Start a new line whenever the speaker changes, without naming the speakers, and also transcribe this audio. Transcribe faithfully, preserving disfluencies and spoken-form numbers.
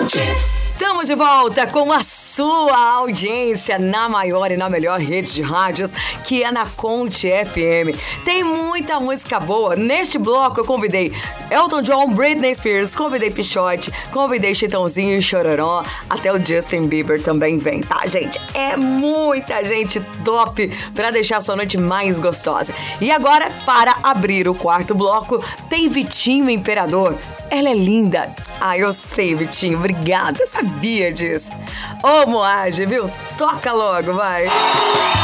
Estamos de volta com a sua audiência na maior e na melhor rede de rádios, que é na Conte F M. Tem muita música boa. Neste bloco eu convidei Elton John, Britney Spears, convidei Pixote, convidei Chitãozinho e Chororó, até o Justin Bieber também vem, tá, gente? É muita gente top pra deixar a sua noite mais gostosa. E agora, para abrir o quarto bloco, tem Vitinho Imperador. Ela é linda. Ah, eu sei, Vitinho. Obrigada. Eu sabia disso. Ô, Moage, viu? Toca logo, vai.